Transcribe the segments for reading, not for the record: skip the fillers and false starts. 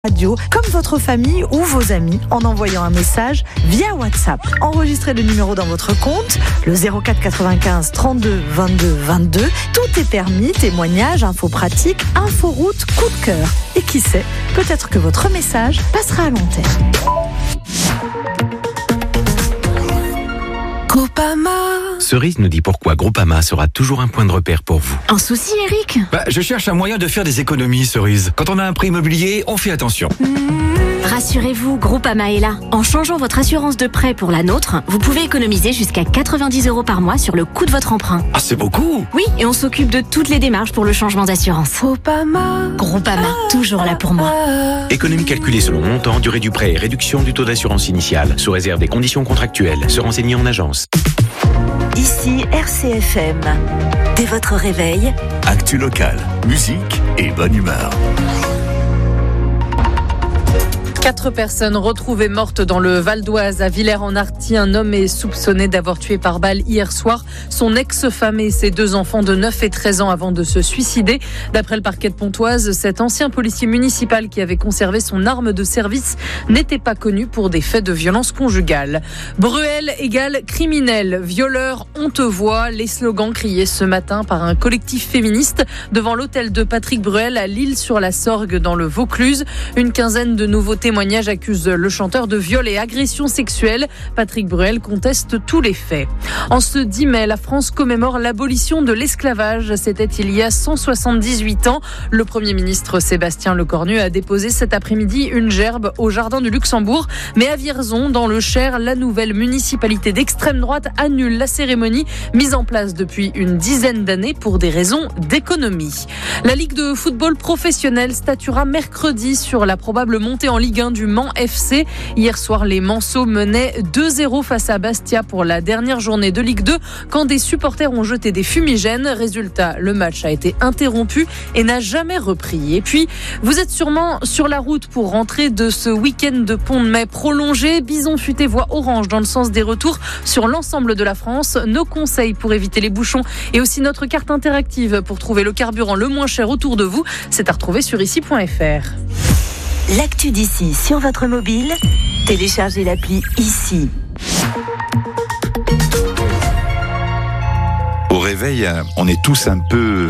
radio, comme votre famille ou vos amis, en envoyant un message via WhatsApp. Enregistrez le numéro dans votre compte, le 04 95 32 22 22. Tout est permis, témoignages, infos pratiques, inforoute, coup de cœur. Et qui sait, peut-être que votre message passera à l'antenne. Groupama. Cerise nous dit pourquoi Groupama sera toujours un point de repère pour vous. Un souci, Eric ? Je cherche un moyen de faire des économies, Cerise. Quand on a un prêt immobilier, on fait attention. Rassurez-vous, Groupama est là. En changeant votre assurance de prêt pour la nôtre, vous pouvez économiser jusqu'à 90 € par mois sur le coût de votre emprunt. Ah, c'est beaucoup! Oui, et on s'occupe de toutes les démarches pour le changement d'assurance. Groupama, toujours là pour moi. Économie calculée selon montant, durée du prêt et réduction du taux d'assurance initiale, sous réserve des conditions contractuelles. Se renseigner en agence. Ici RCFM. Dès votre réveil, actu local, musique et bonne humeur. 4 personnes retrouvées mortes dans le Val d'Oise à Villers-en-Arthy. Un homme est soupçonné d'avoir tué par balle hier soir son ex-femme et ses 2 enfants de 9 et 13 ans avant de se suicider. D'après le parquet de Pontoise, cet ancien policier municipal qui avait conservé son arme de service n'était pas connu pour des faits de violence conjugale. Bruel égale criminel, violeur, on te voit. Les slogans criés ce matin par un collectif féministe devant l'hôtel de Patrick Bruel à L'Isle-sur-la-Sorgue dans le Vaucluse. Une quinzaine de nouveaux témoignages accuse le chanteur de viol et agression sexuelle. Patrick Bruel conteste tous les faits. En ce 10 mai, la France commémore l'abolition de l'esclavage. C'était il y a 178 ans. Le Premier ministre Sébastien Lecornu a déposé cet après-midi une gerbe au Jardin du Luxembourg. Mais à Vierzon, dans le Cher, la nouvelle municipalité d'extrême droite annule la cérémonie mise en place depuis une dizaine d'années pour des raisons d'économie. La Ligue de football professionnel statuera mercredi sur la probable montée en Ligue 1 du Mans FC. Hier soir, les Manceaux menaient 2-0 face à Bastia pour la dernière journée de Ligue 2 quand des supporters ont jeté des fumigènes. Résultat, le match a été interrompu et n'a jamais repris. Et puis, vous êtes sûrement sur la route pour rentrer de ce week-end de pont de mai prolongé. Bison futé voie orange dans le sens des retours sur l'ensemble de la France. Nos conseils pour éviter les bouchons et aussi notre carte interactive pour trouver le carburant le moins cher autour de vous, c'est à retrouver sur ici.fr. l'actu d'ici sur votre mobile, téléchargez l'appli Ici. Au réveil, on est tous un peu...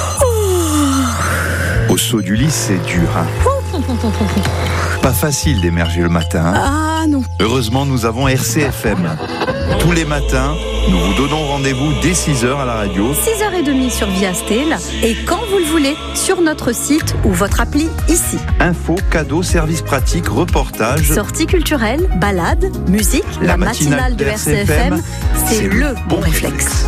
Au saut du lit, c'est dur. Pas facile d'émerger le matin. Ah non. Heureusement, nous avons RCFM. Tous les matins, nous vous donnons rendez-vous dès 6h à la radio. 6h30 sur Viastel et quand vous le voulez, sur notre site ou votre appli Ici. Infos, cadeaux, services pratiques, reportages. Sorties culturelles, balades, musique, la matinale de RCFM, c'est le bon réflexe.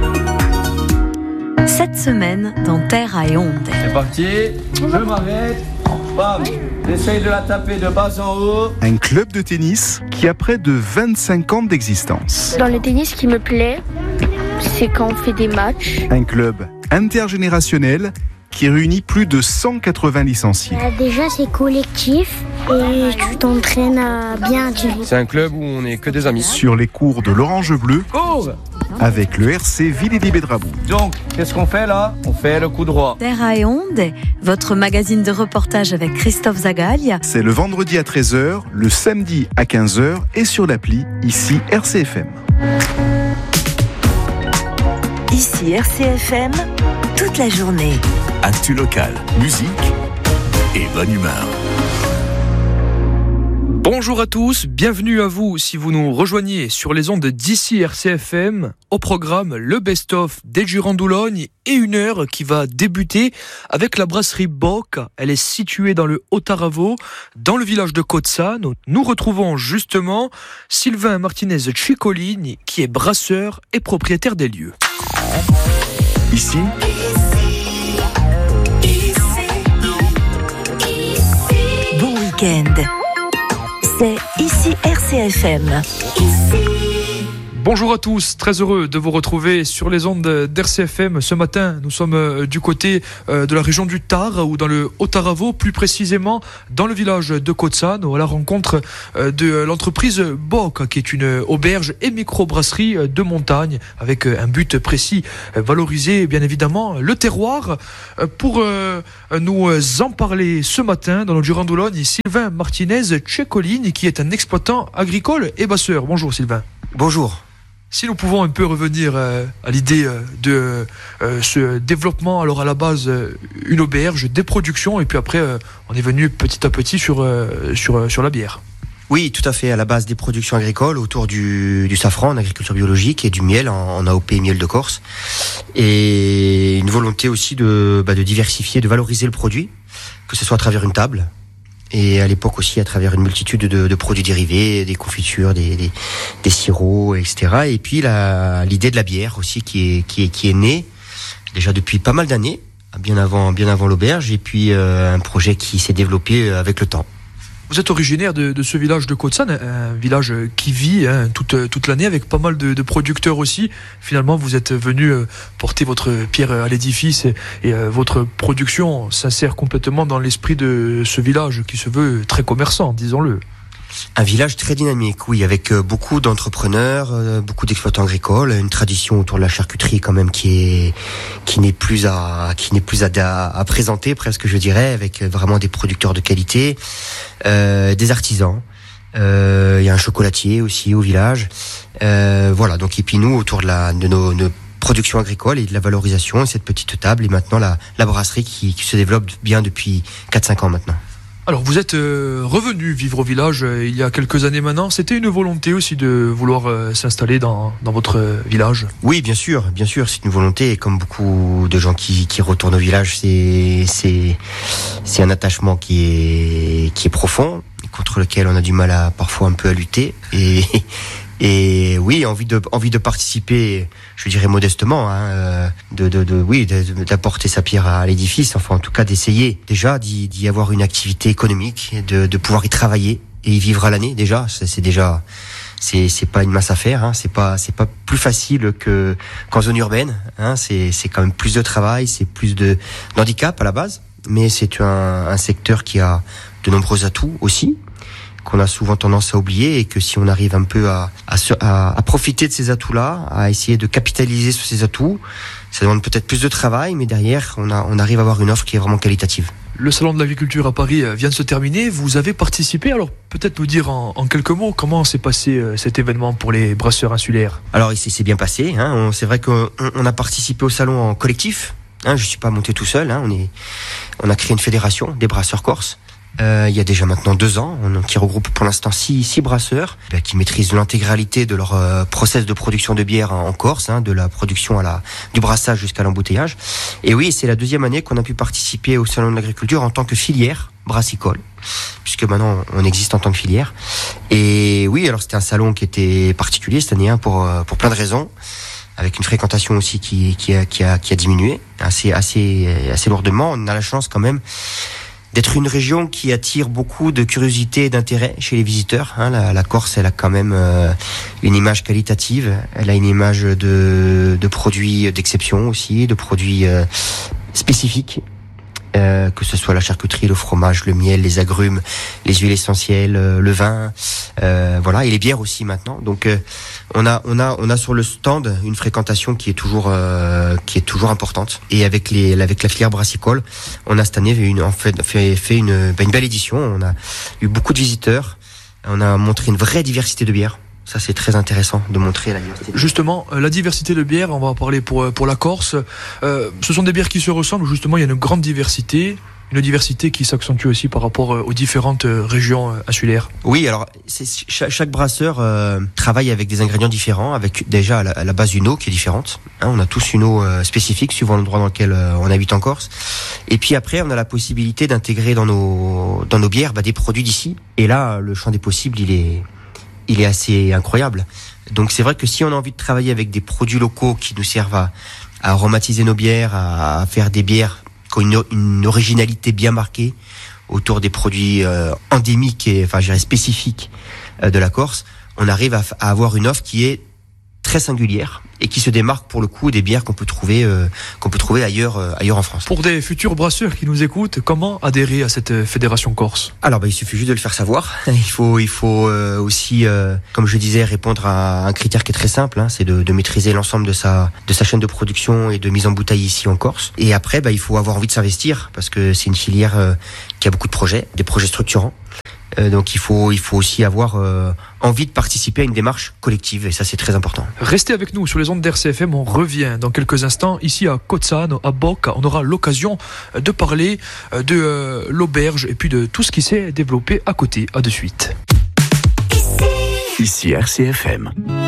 Cette semaine, dans Terre et Ondes. C'est parti, je m'arrête. Bam. J'essaye de la taper de bas en haut. Un club de tennis qui a près de 25 ans d'existence. Dans le tennis, ce qui me plaît, c'est quand on fait des matchs. Un club intergénérationnel qui réunit plus de 180 licenciés. Déjà, c'est collectif et tu t'entraînes à bien tirer. C'est un club où on n'est que des amis. Sur les cours de l'Orange Bleu, avec le RC Villers-Bédrabou. Donc, qu'est-ce qu'on fait là ? On fait le coup droit. Terre et Ondes, votre magazine de reportage avec Christophe Zagaglia. C'est le vendredi à 13h, le samedi à 15h et sur l'appli Ici RCFM. Ici RCFM, toute la journée. Actu local, musique et bonne humeur. Bonjour à tous, bienvenue à vous si vous nous rejoignez sur les ondes d'ici RCFM. Au programme, le best-of des Jurons d'Oulogne et une heure qui va débuter avec la brasserie Bock. Elle est située dans le Haut-Aravo, dans le village de Côte-Sanne. Nous retrouvons justement Sylvain Martinez-Chicoline qui est brasseur et propriétaire des lieux. Ici, bon week-end. C'est Ici RCFM. Bonjour à tous, très heureux de vous retrouver sur les ondes d'RCFM. Ce matin, nous sommes du côté de la région du Tard, ou dans le Haut-Aravo, plus précisément dans le village de Cozzano, à la rencontre de l'entreprise Boc, qui est une auberge et microbrasserie de montagne, avec un but précis, valoriser bien évidemment le terroir. Pour nous en parler ce matin, dans le Durand-Doulogne, Sylvain Martinez-Tchecolini, qui est un exploitant agricole et basseur. Bonjour Sylvain. Bonjour. Si nous pouvons un peu revenir à l'idée de ce développement, alors à la base une auberge, des productions, et puis après on est venu petit à petit sur la bière. Oui, tout à fait, à la base des productions agricoles autour du safran en agriculture biologique et du miel en AOP miel de Corse, et une volonté aussi de diversifier, de valoriser le produit, que ce soit à travers une table. Et à l'époque aussi à travers une multitude de produits dérivés, des confitures, des sirops, etc. Et puis l'idée de la bière aussi qui est née déjà depuis pas mal d'années, bien avant l'auberge, et puis un projet qui s'est développé avec le temps. Vous êtes originaire de ce village de Cozzano, un village qui vit toute l'année, avec pas mal de producteurs aussi. Finalement, vous êtes venu porter votre pierre à l'édifice, et votre production s'insère complètement dans l'esprit de ce village qui se veut très commerçant, disons-le. Un village très dynamique, oui, avec beaucoup d'entrepreneurs, beaucoup d'exploitants agricoles, une tradition autour de la charcuterie quand même qui n'est plus à présenter presque, je dirais, avec vraiment des producteurs de qualité, des artisans. Il y a un chocolatier aussi au village. Voilà, donc et puis nous autour de nos productions agricoles et de la valorisation, cette petite table, et maintenant la brasserie qui se développe bien depuis 4-5 ans maintenant. Alors vous êtes revenu vivre au village il y a quelques années maintenant. C'était une volonté aussi de vouloir s'installer dans votre village? Oui, bien sûr, c'est une volonté, et comme beaucoup de gens qui retournent au village, c'est un attachement qui est profond, contre lequel on a du mal parfois un peu à lutter, et oui, envie de participer, je dirais modestement, d'apporter sa pierre à l'édifice, enfin en tout cas d'essayer déjà d'y avoir une activité économique, de pouvoir y travailler et y vivre à l'année déjà. C'est pas une mince affaire, c'est pas plus facile qu'en zone urbaine, c'est quand même plus de travail, c'est plus d'handicap à la base, mais c'est un secteur qui a de nombreux atouts aussi, qu'on a souvent tendance à oublier, et que si on arrive un peu à profiter de ces atouts-là, à essayer de capitaliser sur ces atouts, ça demande peut-être plus de travail, mais derrière, on arrive à avoir une offre qui est vraiment qualitative. Le salon de l'agriculture à Paris vient de se terminer. Vous avez participé, alors peut-être nous dire en quelques mots comment s'est passé cet événement pour les brasseurs insulaires? Alors il s'est bien passé, c'est vrai qu'on a participé au salon en collectif, je suis pas monté tout seul, on a créé une fédération des brasseurs corses. Il y a déjà maintenant 2 ans, qui regroupe pour l'instant 6 brasseurs qui maîtrisent l'intégralité de leur process de production de bière en Corse, de la production du brassage jusqu'à l'embouteillage. Et oui, c'est la 2e année qu'on a pu participer au salon de l'agriculture en tant que filière brassicole, puisque maintenant on existe en tant que filière. Et oui, alors c'était un salon qui était particulier cette année, pour plein de raisons, avec une fréquentation aussi qui a diminué assez lourdement. On a la chance quand même d'être une région qui attire beaucoup de curiosité et d'intérêt chez les visiteurs. La Corse, elle a quand même une image qualitative, elle a une image de produits d'exception aussi, de produits spécifiques, que ce soit la charcuterie, le fromage, le miel, les agrumes, les huiles essentielles, le vin, et les bières aussi maintenant. Donc on a sur le stand une fréquentation qui est toujours importante, et avec la filière brassicole, on a cette année fait une belle édition. On a eu beaucoup de visiteurs, on a montré une vraie diversité de bières. Ça, c'est très intéressant de montrer la diversité. Justement, la diversité de bières, on va en parler pour la Corse. Ce sont des bières qui se ressemblent, justement, il y a une grande diversité. Une diversité qui s'accentue aussi par rapport aux différentes régions insulaires. Oui, alors chaque brasseur travaille avec des ingrédients différents, avec déjà à la base une eau qui est différente. On a tous une eau spécifique suivant l'endroit dans lequel on habite en Corse. Et puis après, on a la possibilité d'intégrer dans nos bières des produits d'ici. Et là, le champ des possibles, il est assez incroyable. Donc c'est vrai que si on a envie de travailler avec des produits locaux qui nous servent à aromatiser nos bières, à faire des bières qui ont une originalité bien marquée autour des produits endémiques et spécifiques de la Corse, on arrive à avoir une offre qui est très singulière et qui se démarque pour le coup des bières qu'on peut trouver ailleurs en France. Pour des futurs brasseurs qui nous écoutent, comment adhérer à cette fédération corse? Alors il suffit juste de le faire savoir. Il faut aussi, comme je disais, répondre à un critère qui est très simple, c'est de maîtriser l'ensemble de sa chaîne de production et de mise en bouteille ici en Corse. Et après, il faut avoir envie de s'investir parce que c'est une filière qui a beaucoup de projets, des projets structurants. Donc il faut aussi avoir envie de participer à une démarche collective, et ça c'est très important. Restez avec nous sur les ondes d'RCFM, on revient dans quelques instants ici à Cozzano, à Bocca. On aura l'occasion de parler de l'auberge et puis de tout ce qui s'est développé à côté. À de suite. Ici RCFM.